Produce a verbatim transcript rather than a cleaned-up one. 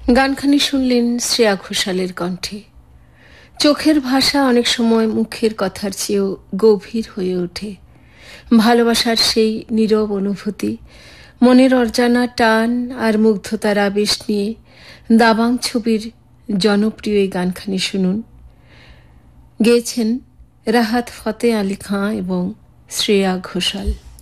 গানখানি শুনলেন শ্রেয়া ঘোষালের কণ্ঠে। চোখের ভাষা অনেক সময় মুখের কথার চেয়েও গভীর হয়ে ওঠে। ভালোবাসার সেই নীরব অনুভূতি, মনের অজানা টান আর মুগ্ধতার আবেশ নিয়ে দাবাং ছবির জনপ্রিয় এই গানখানি শুনুন। গেয়েছেন রাহাত ফতে আলী খাঁ এবং শ্রেয়া ঘোষাল।